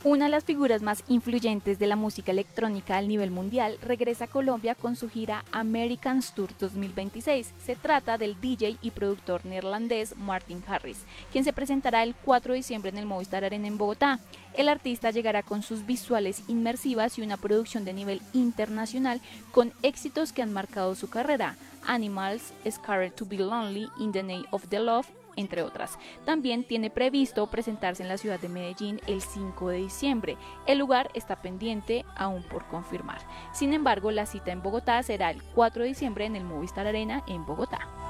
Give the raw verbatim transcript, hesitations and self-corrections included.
Una de las figuras más influyentes de la música electrónica a nivel mundial regresa a Colombia con su gira American Tour dos mil veintiséis. Se trata del D J y productor neerlandés Martin Harris, quien se presentará el cuatro de diciembre en el Movistar Arena en Bogotá. El artista llegará con sus visuales inmersivas y una producción de nivel internacional con éxitos que han marcado su carrera: Animals, Scared to Be Lonely, In the Name of the Love, entre otras. También tiene previsto presentarse en la ciudad de Medellín el cinco de diciembre. El lugar está pendiente aún por confirmar. Sin embargo, la cita en Bogotá será el cuatro de diciembre en el Movistar Arena en Bogotá.